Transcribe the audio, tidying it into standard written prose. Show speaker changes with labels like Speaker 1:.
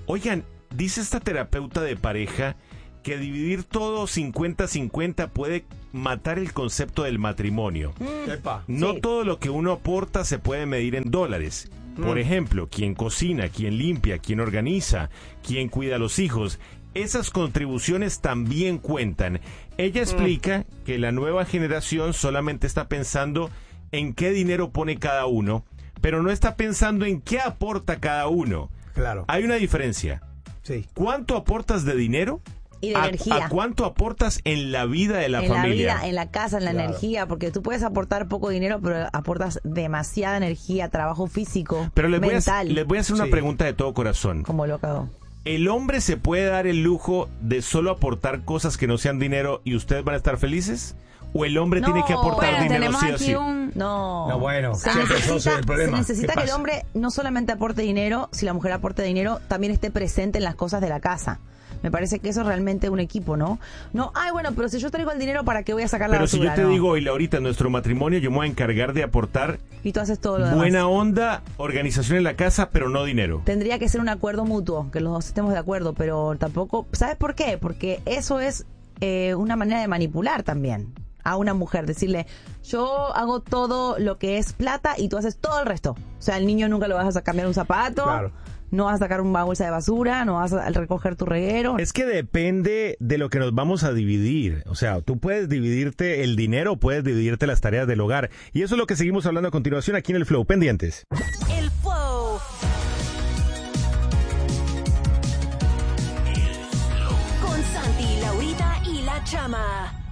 Speaker 1: Oigan, dice esta terapeuta de pareja que dividir todo 50-50 puede matar el concepto del matrimonio. No
Speaker 2: Sí.
Speaker 1: todo lo que uno aporta se puede medir en dólares. Por ejemplo, quien cocina, quien limpia, quien organiza, quien cuida a los hijos. Esas contribuciones también cuentan. Ella explica que la nueva generación solamente está pensando en qué dinero pone cada uno, pero no está pensando en qué aporta cada uno.
Speaker 3: Claro.
Speaker 1: Hay una diferencia.
Speaker 3: Sí.
Speaker 1: ¿Cuánto aportas de dinero?
Speaker 2: Y de energía.
Speaker 1: ¿A cuánto aportas en la vida de la
Speaker 2: en
Speaker 1: familia?
Speaker 2: la vida, en la casa, en la
Speaker 3: Claro.
Speaker 2: energía, porque tú puedes aportar poco dinero, pero aportas demasiada energía, trabajo físico,
Speaker 1: Pero les
Speaker 2: mental.
Speaker 1: voy a hacer una
Speaker 3: Sí.
Speaker 1: pregunta de todo corazón.
Speaker 2: Como lo cago.
Speaker 1: ¿El hombre se puede dar el lujo de solo aportar cosas que no sean dinero y ustedes van a estar felices? ¿O el hombre tiene que aportar
Speaker 4: Bueno,
Speaker 1: dinero
Speaker 4: tenemos
Speaker 1: sí o
Speaker 4: aquí
Speaker 1: sí?
Speaker 2: No.
Speaker 3: No, bueno,
Speaker 2: Se
Speaker 3: siempre eso es el problema.
Speaker 2: se necesita
Speaker 3: ¿Qué
Speaker 2: que el
Speaker 3: pasa?
Speaker 2: hombre no solamente aporte dinero, si la mujer aporta dinero, también esté presente en las cosas de la casa. Me parece que eso es realmente un equipo, ¿no? No, ay, bueno, pero si yo traigo el dinero, ¿para qué voy a sacar la
Speaker 1: Pero si
Speaker 2: basura?
Speaker 1: yo te
Speaker 2: No.
Speaker 1: digo hoy, Laurita, en nuestro matrimonio yo me voy a encargar de aportar
Speaker 2: Y tú haces todo lo demás.
Speaker 1: buena onda, organización en la casa, pero no dinero.
Speaker 2: Tendría que ser un acuerdo mutuo, que los dos estemos de acuerdo, pero tampoco... ¿Sabes por qué? Porque eso es una manera de manipular también a una mujer. Decirle, yo hago todo lo que es plata y tú haces todo el resto. O sea, al niño nunca lo vas a cambiar un zapato,
Speaker 3: Claro.
Speaker 2: no vas a sacar una bolsa de basura, no vas a recoger tu reguero.
Speaker 1: Es que depende de lo que nos vamos a dividir. O sea, tú puedes dividirte el dinero o puedes dividirte las tareas del hogar. Y eso es lo que seguimos hablando a continuación aquí en el Flow. Pendientes.
Speaker 4: El Flow. Con Santi, Laurita y La Chama.